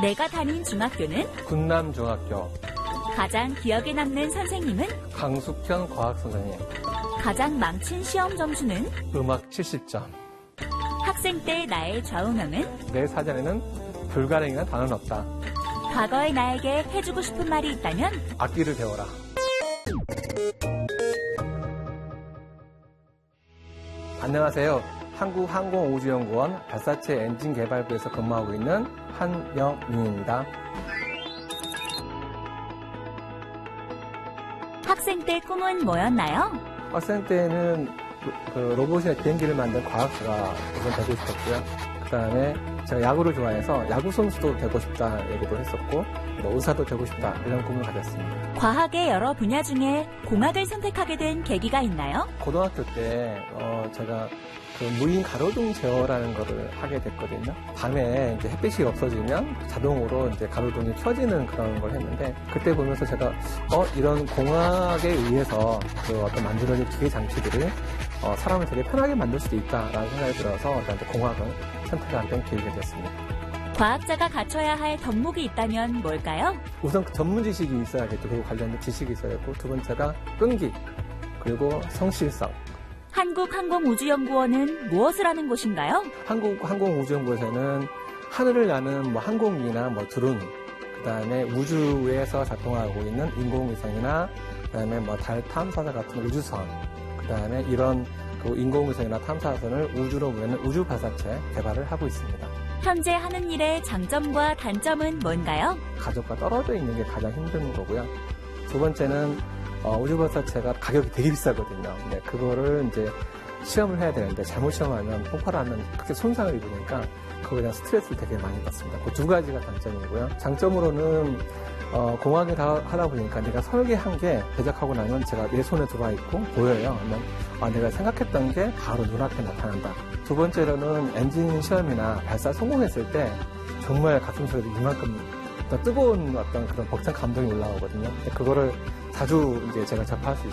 내가 다닌 중학교는 군남중학교. 가장 기억에 남는 선생님은 강숙현 과학선생님. 가장 망친 시험 점수는 음악 70점. 학생 때 나의 좌우명은 내 사전에는 불가능이란 단어는 없다. 과거의 나에게 해주고 싶은 말이 있다면 악기를 배워라. 안녕하세요. 한국항공우주연구원 발사체 엔진 개발부에서 근무하고 있는 한영민입니다. 학생 때 꿈은 뭐였나요? 학생 때는 로봇이나 비행기를 만든 과학자가 우선 되고 싶었고요. 그 다음에 제가 야구를 좋아해서 야구 선수도 되고 싶다 얘기도 했었고, 의사도 되고 싶다 이런 꿈을 가졌습니다. 과학의 여러 분야 중에 공학을 선택하게 된 계기가 있나요? 고등학교 때 제가 무인 가로등 제어라는 거를 하게 됐거든요. 밤에 이제 햇빛이 없어지면 자동으로 이제 가로등이 켜지는 그런 걸 했는데, 그때 보면서 제가 이런 공학에 의해서 어떤 만들어진 기계 장치들이 사람을 되게 편하게 만들 수도 있다라는 생각이 들어서 저한테 공학을 선택하게 된 계기가 됐습니다. 과학자가 갖춰야 할 덕목이 있다면 뭘까요? 우선 전문 지식이 있어야겠죠. 그리고 관련된 지식이 있어야겠고, 두 번째가 끈기, 그리고 성실성. 한국항공우주연구원은 무엇을 하는 곳인가요? 한국항공우주연구원에서는 하늘을 나는 항공기나 드론, 그 다음에 우주에서 작동하고 있는 인공위성이나, 그 다음에 달 탐사선 같은 우주선, 그 다음에 이런 인공위성이나 탐사선을 우주로 보내는 우주 발사체 개발을 하고 있습니다. 현재 하는 일의 장점과 단점은 뭔가요? 가족과 떨어져 있는 게 가장 힘든 거고요. 두 번째는 우주 발사체가 가격이 되게 비싸거든요. 근데 그거를 이제 시험을 해야 되는데 잘못 시험하면 폭발하면 크게 손상을 입으니까 그거에 대한 스트레스를 되게 많이 받습니다. 그 두 가지가 단점이고요. 장점으로는 공학을 하다 보니까 내가 설계한 게 제작하고 나면 제가 내 손에 들어와 있고 보여요. 그러면 내가 생각했던 게 바로 눈앞에 나타난다. 두 번째로는 엔진 시험이나 발사 성공했을 때 정말 가슴속에서 이만큼 뜨거운 어떤 그런 벅찬 감동이 올라오거든요. 그거를 자주 이제 제가 접할 수 있어요.